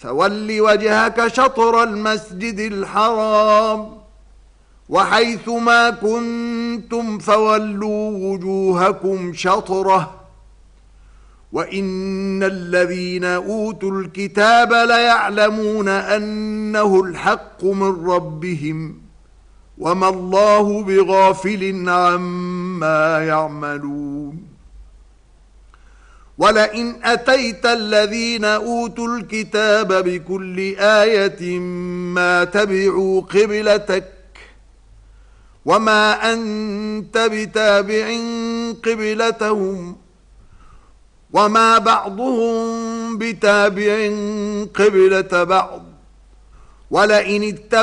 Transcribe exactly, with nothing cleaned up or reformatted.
فول وجهك شطر المسجد الحرام وحيث ما كنتم فولوا وجوهكم شطره وإن الذين أوتوا الكتاب ليعلمون أنه الحق من ربهم وما الله بغافل عما يعملون ولئن أتيت الذين أوتوا الكتاب بكل آية ما تبعوا قبلتك وما أنت بتابع قبلتهم وما بعضهم بتابع قبلة بعض ولئن اتبعوا